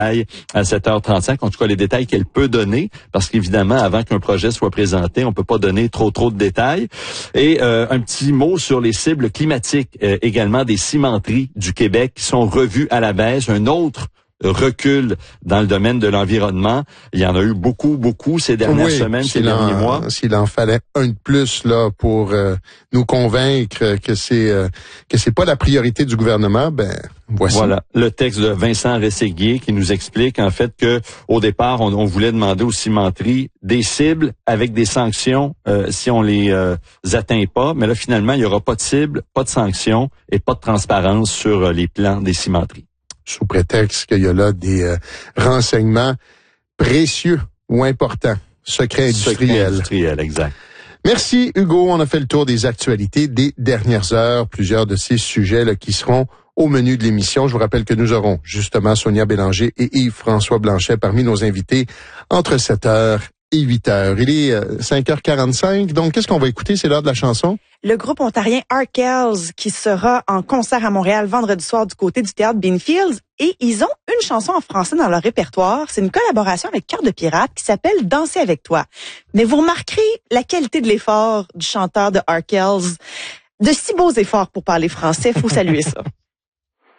à 7h35, en tout cas les détails qu'elle peut donner, parce qu'évidemment, avant qu'un projet soit présenté, on peut pas donner trop de détails. Et un petit mot sur les cibles climatiques, également des cimenteries du Québec qui sont revues à la baisse. Un autre recul dans le domaine de l'environnement. Il y en a eu beaucoup ces dernières semaines, ces derniers mois. S'il en fallait un de plus là pour nous convaincre que c'est pas la priorité du gouvernement, ben voici. Voilà le texte de Vincent Rességuier qui nous explique en fait que au départ on voulait demander aux cimenteries des cibles avec des sanctions si on les atteint pas, mais là finalement il y aura pas de cibles, pas de sanctions et pas de transparence sur les plans des cimenteries. Sous prétexte qu'il y a là des renseignements précieux ou importants, secrets industriels. Secrets industriels, exact. Merci Hugo, on a fait le tour des actualités des dernières heures, plusieurs de ces sujets là, qui seront au menu de l'émission. Je vous rappelle que nous aurons justement Sonia Bélanger et Yves-François Blanchet parmi nos invités entre 7h et 8h. Il est 5h45, donc qu'est-ce qu'on va écouter? C'est l'heure de la chanson? Le groupe ontarien Arkells qui sera en concert à Montréal vendredi soir du côté du théâtre Beanfields et ils ont une chanson en français dans leur répertoire. C'est une collaboration avec Cœur de Pirate qui s'appelle Danser avec toi. Mais vous remarquerez la qualité de l'effort du chanteur de Arkells. De si beaux efforts pour parler français, faut saluer ça.